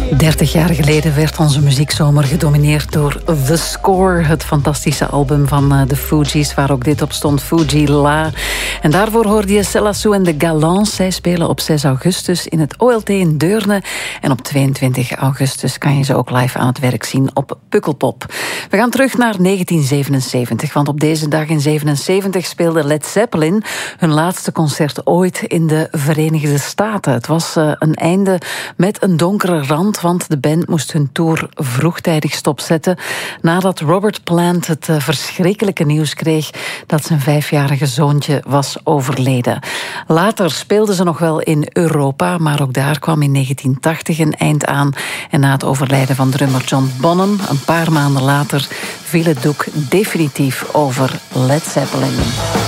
30 jaar geleden werd onze muziekzomer gedomineerd door The Score, het fantastische album van de Fugees, waar ook dit op stond, Fuji La. En daarvoor hoorde je Céla Sou en de Galants. Zij spelen op 6 augustus in het OLT in Deurne. En op 22 augustus kan je ze ook live aan het werk zien op Pukkelpop. We gaan terug naar 1977, want op deze dag in 77 speelde Led Zeppelin hun laatste concert ooit in de Verenigde Staten. Het was een einde met een donkere rand, want de band moest hun tour vroegtijdig stopzetten nadat Robert Plant het verschrikkelijke nieuws kreeg dat zijn 5-jarige zoontje was overleden. Later speelden ze nog wel in Europa, maar ook daar kwam in 1980 een eind aan. En na het overlijden van drummer John Bonham, een paar maanden later, viel het doek definitief over Led Zeppelin.